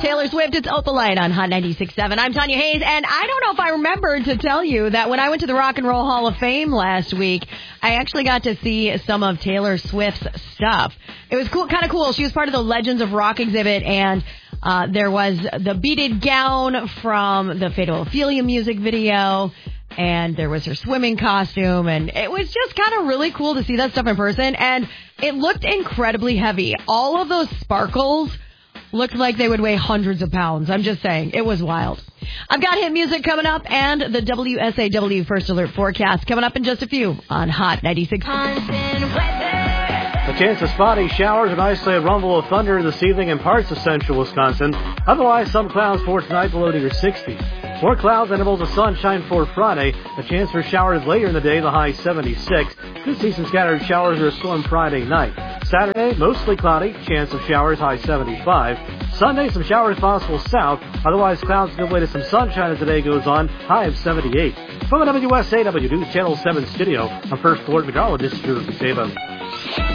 Taylor Swift, it's Opalite on Hot 96.7. I'm Tanya Hayes, and I don't know if I remembered to tell you that when I went to the Rock and Roll Hall of Fame last week, I actually got to see some of Taylor Swift's stuff. It was cool, kind of cool. She was part of the Legends of Rock exhibit, and there was the beaded gown from the Fatal Ophelia music video, and there was her swimming costume, and it was just kind of really cool to see that stuff in person, and it looked incredibly heavy. All of those sparkles looked like they would weigh hundreds of pounds. I'm just saying. It was wild. I've got hit music coming up and the WSAW First Alert forecast coming up in just a few on Hot 96. A chance of spotty showers and isolated rumble of thunder this evening in parts of central Wisconsin. Otherwise, some clouds for tonight below near 60. More clouds, intervals of sunshine for Friday. A chance for showers later in the day, the high 76. Could see some scattered showers or a storm Friday night. Saturday, mostly cloudy. Chance of showers, high 75. Sunday, some showers possible south. Otherwise, clouds give way to some sunshine as the day goes on. High of 78. From the WSAW News Channel 7 studio, I'm First Alert Meteorologist Drew Kuseva.